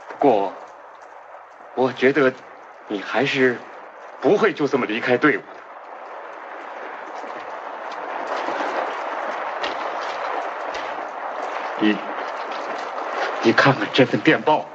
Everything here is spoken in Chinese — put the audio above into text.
不过，我觉得你还是不会就这么离开队伍的。你看看这份电报。